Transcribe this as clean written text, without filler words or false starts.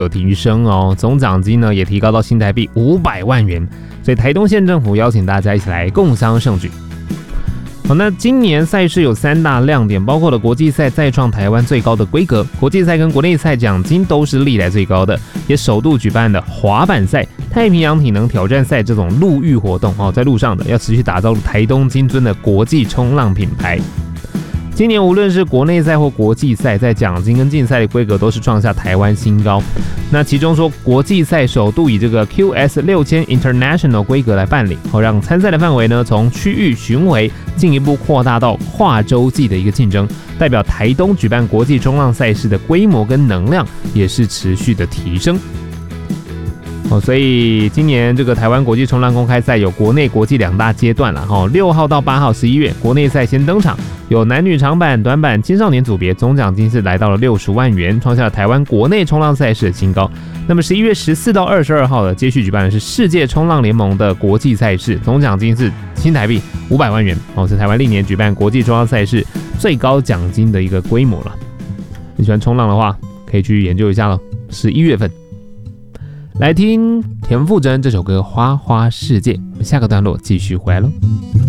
有提升哦，总奖金呢也提高到新台币500万元，所以台东县政府邀请大家一起来共襄盛举。好，那今年赛事有3大亮点，包括了国际赛再创台湾最高的规格，国际赛跟国内赛奖金都是历来最高的，也首度举办的滑板赛、太平洋体能挑战赛这种陆域活动哦，在路上的要持续打造台东金樽的国际冲浪品牌。今年无论是国内赛或国际赛，在奖金跟竞赛的规格都是创下台湾新高。那其中说，国际赛首度以这个 QS6000 International 规格来办理，让参赛的范围呢从区域巡回进一步扩大到跨洲际的一个竞争，代表台东举办国际冲浪赛事的规模跟能量也是持续的提升。所以今年这个台湾国际冲浪公开赛有国内国际2大阶段了，6号到8号11月国内赛先登场，有男女长板、短板、青少年组别，总奖金是来到了60万元，创下了台湾国内冲浪赛事的新高。那么11月14到22号的接续举办的是世界冲浪联盟的国际赛事，总奖金是新台币500万元是台湾历年举办国际冲浪赛事最高奖金的一个规模了。你喜欢冲浪的话，可以去研究一下了。11月份来听田馥甄这首歌《花花世界》，下个段落继续回来喽。